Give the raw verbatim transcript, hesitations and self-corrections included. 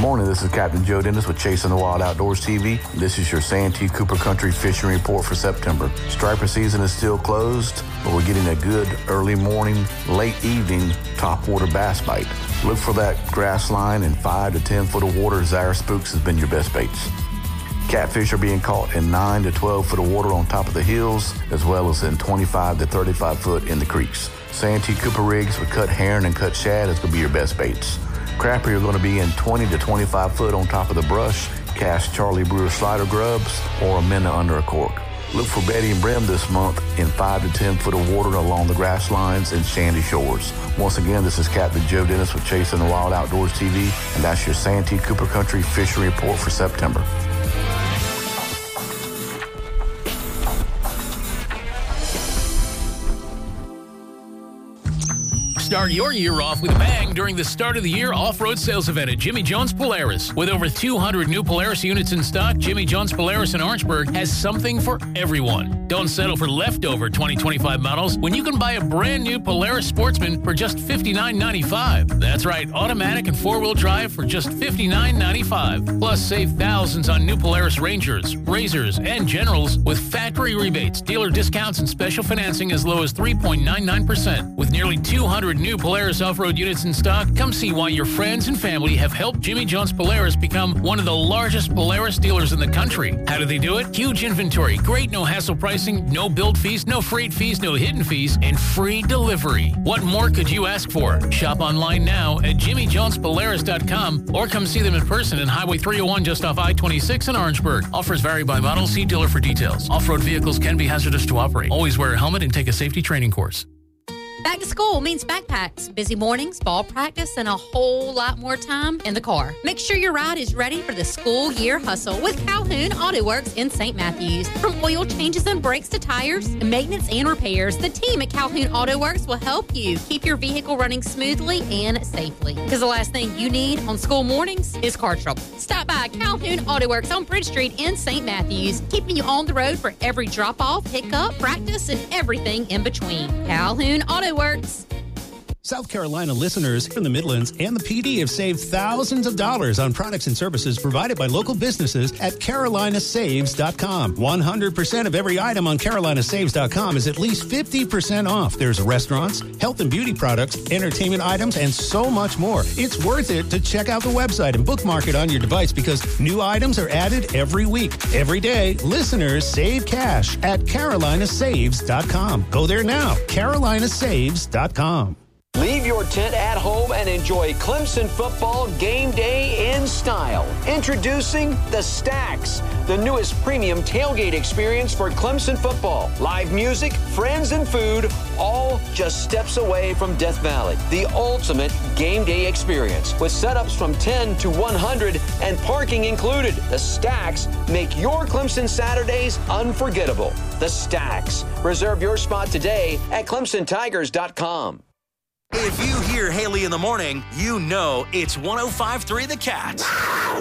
morning, this is Captain Joe Dennis with Chasing the Wild Outdoors T V. This is your Santee Cooper Country Fishing Report for September. Striper season is still closed, but we're getting a good early morning, late evening topwater bass bite. Look for that grass line in five to ten foot of water. Zyre Spooks has been your best baits. Catfish are being caught in nine to twelve foot of water on top of the hills, as well as in twenty-five to thirty-five foot in the creeks. Santee Cooper rigs with cut herring and cut shad is going to be your best baits. Crappie are going to be in twenty to twenty-five foot on top of the brush. Cast Charlie Brewer slider grubs or a minnow under a cork. Look for Betty and Brim this month in five to ten foot of water along the grass lines and sandy shores. Once again, this is Captain Joe Dennis with Chasing the Wild Outdoors T V, and that's your Santee Cooper Country Fishing Report for September. Start your year off with a bang during the start of the year off-road sales event at Jimmy John's Polaris. With over two hundred new Polaris units in stock, Jimmy John's Polaris in Orangeburg has something for everyone. Don't settle for leftover twenty twenty-five models when you can buy a brand new Polaris Sportsman for just fifty-nine ninety-five. That's right, automatic and four-wheel drive for just fifty-nine ninety-five. Plus, save thousands on new Polaris Rangers, Razors, and Generals with factory rebates, dealer discounts, and special financing as low as three point nine nine percent. With nearly two hundred new Polaris off-road units in stock, come see why your friends and family have helped Jimmy John's Polaris become one of the largest Polaris dealers in the country. How do they do it? Huge inventory, great no-hassle pricing, no build fees, no freight fees, no hidden fees, and free delivery. What more could you ask for? Shop online now at jimmy johns polaris dot com or come see them in person in Highway three oh one just off I twenty-six in Orangeburg. Offers vary by model. See dealer for details. Off-road vehicles can be hazardous to operate. Always wear a helmet and take a safety training course. Back to school means backpacks, busy mornings, ball practice, and a whole lot more time in the car. Make sure your ride is ready for the school year hustle with Calhoun Auto Works in Saint Matthews. From oil changes and brakes to tires, maintenance and repairs, the team at Calhoun Auto Works will help you keep your vehicle running smoothly and safely. Because the last thing you need on school mornings is car trouble. Stop by Calhoun Auto Works on Bridge Street in Saint Matthews, keeping you on the road for every drop-off, pickup, practice, and everything in between. Calhoun Auto Works. South Carolina listeners in the Midlands and the P D have saved thousands of dollars on products and services provided by local businesses at carolina saves dot com. one hundred percent of every item on carolina saves dot com is at least fifty percent off. There's restaurants, health and beauty products, entertainment items, and so much more. It's worth it to check out the website and bookmark it on your device because new items are added every week. Every day, listeners save cash at carolina saves dot com. Go there now, carolina saves dot com. Leave your tent at home and enjoy Clemson football game day in style. Introducing the Stacks, the newest premium tailgate experience for Clemson football. Live music, friends, and food, all just steps away from Death Valley. The ultimate game day experience with setups from ten to one hundred and parking included. The Stacks make your Clemson Saturdays unforgettable. The Stacks. Reserve your spot today at clemson tigers dot com. If you hear Haley in the morning, you know it's one oh five point three The Cat.